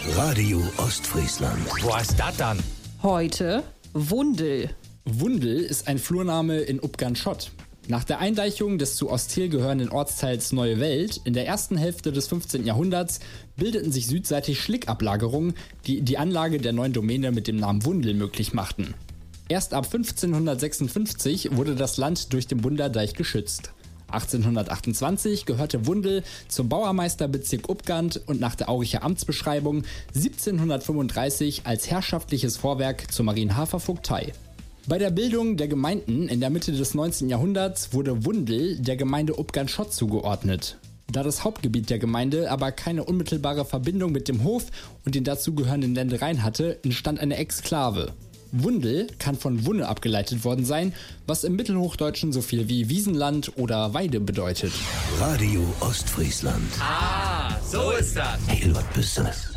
Radio Ostfriesland. Wo ist das dann? Heute Wundel. Wundel ist ein Flurname in Uppgang-Schott. Nach der Eindeichung des zu Osthehl gehörenden Ortsteils Neue Welt in der ersten Hälfte des 15. Jahrhunderts bildeten sich südseitig Schlickablagerungen, die die Anlage der neuen Domäne mit dem Namen Wundel möglich machten. Erst ab 1556 wurde das Land durch den Bunderdeich geschützt. 1828 gehörte Wundel zum Bauermeisterbezirk Uppgang und nach der Auricher Amtsbeschreibung 1735 als herrschaftliches Vorwerk zur Marienhafer Vogtei. Bei der Bildung der Gemeinden in der Mitte des 19. Jahrhunderts wurde Wundel der Gemeinde Uppgang-Schott zugeordnet. Da das Hauptgebiet der Gemeinde aber keine unmittelbare Verbindung mit dem Hof und den dazugehörenden Ländereien hatte, entstand eine Exklave. Wundel kann von Wunne abgeleitet worden sein, was im Mittelhochdeutschen so viel wie Wiesenland oder Weide bedeutet. Radio Ostfriesland. Ah, so ist das. Hey, was bist du?